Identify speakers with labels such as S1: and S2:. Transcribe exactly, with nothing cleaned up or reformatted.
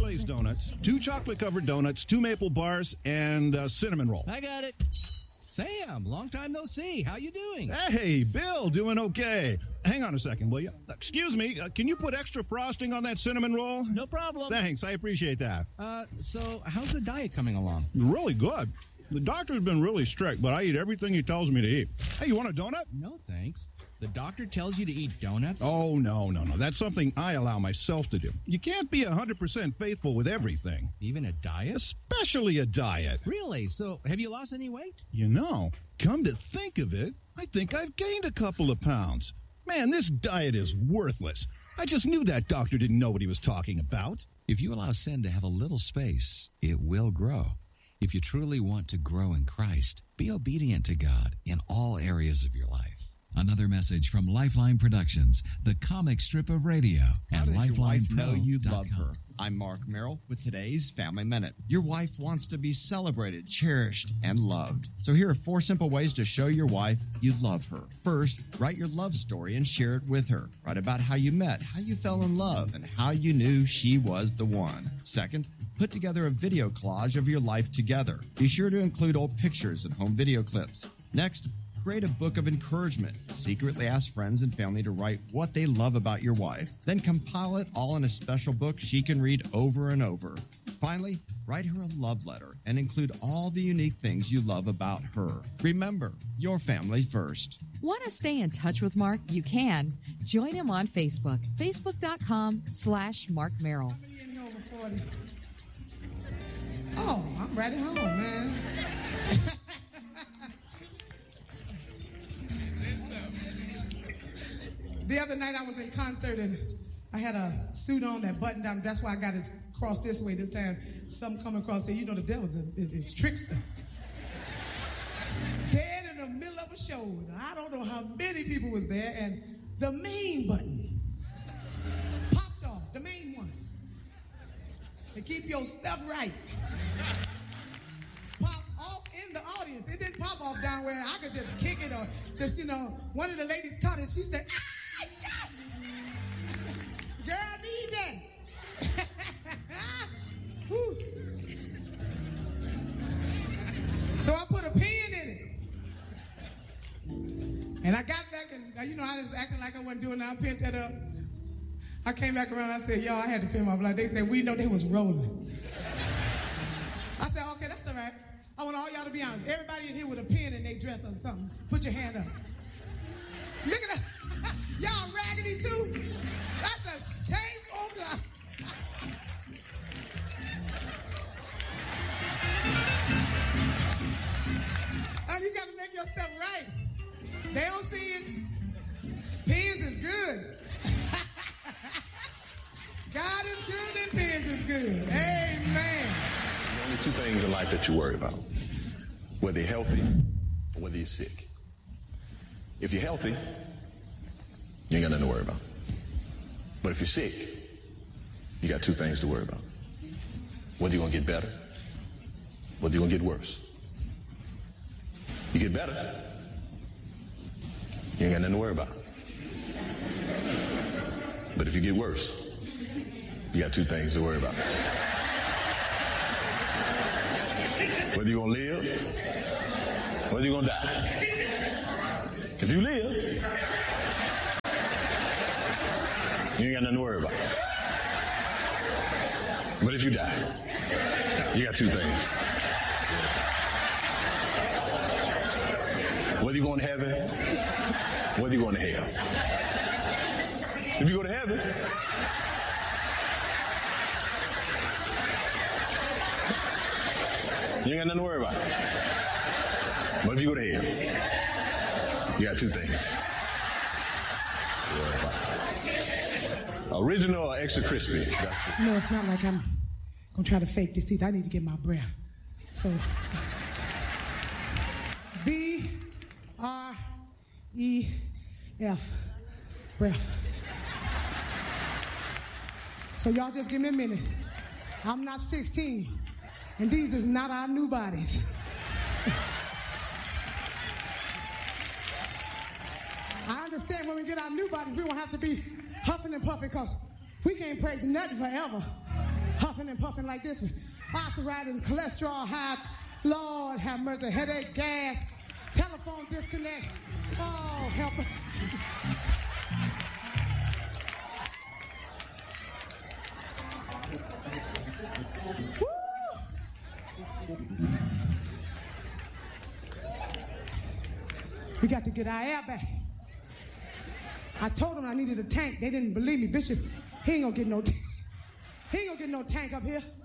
S1: glazed donuts, two chocolate-covered donuts, two maple bars, and a cinnamon roll.
S2: I got it. Sam, long time no see. How you doing?
S1: Hey, Bill, doing okay. Hang on a second, will you? Excuse me, uh, can you put extra frosting on that cinnamon roll?
S2: No problem.
S1: Thanks, I appreciate that.
S2: Uh, so how's the diet coming along?
S1: Really good. The doctor's been really strict, but I eat everything he tells me to eat. Hey, you want a donut?
S2: No, thanks. The doctor tells you to eat donuts?
S1: Oh, no, no, no. That's something I allow myself to do. You can't be one hundred percent faithful with everything.
S2: Even a diet?
S1: Especially a diet.
S2: Really? So have you lost any weight?
S1: You know, come to think of it, I think I've gained a couple of pounds. Man, this diet is worthless. I just knew that doctor didn't know what he was talking about.
S3: If you allow sin to have a little space, it will grow. If you truly want to grow in Christ, be obedient to God in all areas of your life. Another message from Lifeline Productions, the comic strip of radio
S4: How
S3: at
S4: does your wife know you
S3: lifeline pro dot com.
S4: love her? I'm Mark Merrill with today's Family Minute. Your wife wants to be celebrated, cherished, and loved. So here are four simple ways to show your wife you love her. First, write your love story and share it with her. Write about how you met, how you fell in love, and how you knew she was the one. Second, put together a video collage of your life together. Be sure to include old pictures and home video clips. Next, create a book of encouragement. Secretly ask friends and family to write what they love about your wife. Then compile it all in a special book she can read over and over. Finally, write her a love letter and include all the unique things you love about her. Remember, your family first.
S5: Want to stay in touch with Mark? You can. Join him on Facebook. Facebook.com slash Mark Merrill.
S6: Oh, I'm right at home, man. The other night I was in concert and I had a suit on that button down. That's why I got it crossed this way this time. Some come across and say, you know, the devil is a, is, is trickster. Dead in the middle of a show. I don't know how many people was there, and the main button popped off, the main one. To keep your stuff right. Pop off in the audience. It didn't pop off down where I could just kick it or just, you know, one of the ladies caught it. She said, ah, yes! Girl, I need that. Whew. So I put a pin in it. And I got back and, you know, I was acting like I wasn't doing that. I pinned that up. I came back around, I said, y'all, I had to pin my blood. They said, we know they was rolling. I said, okay, that's all right. I want all y'all to be honest. Everybody in here with a pin in their dress or something, put your hand up. Look at that. Y'all raggedy too? That's a shame, oh God. And you got to make your stuff right. They don't see it. Pins is good. God is good and pins is good. Amen.
S7: There are only two things in life that you worry about. Whether you're healthy or whether you're sick. If you're healthy, you ain't got nothing to worry about. But if you're sick, you got two things to worry about. Whether you're going to get better, whether you're going to get worse. You get better, you ain't got nothing to worry about. But if you get worse, you got two things to worry about. Whether you're going to live, whether you're going to die. If you live, you ain't got nothing to worry about. But if you die, you got two things. Whether you're going to heaven, whether you're going to hell. If you go to heaven, you ain't got nothing to worry about. But if you go to hell, you got two things to worry about. Original or extra crispy?
S6: You know, it's not like I'm going to try to fake this teeth. I need to get my breath. So, B R E F. Breath. So y'all just give me a minute. I'm not sixteen, and these is not our new bodies. I understand when we get our new bodies, we won't have to be huffing and puffing because we can't praise nothing forever. huffing and puffing like this, arthritis, cholesterol high, Lord have mercy, headache, gas, telephone disconnect. Oh, help us. We got to get our air back. I told them I needed a tank. They didn't believe me. Bishop, he ain't gonna get no tank. He ain't gonna get no tank up here.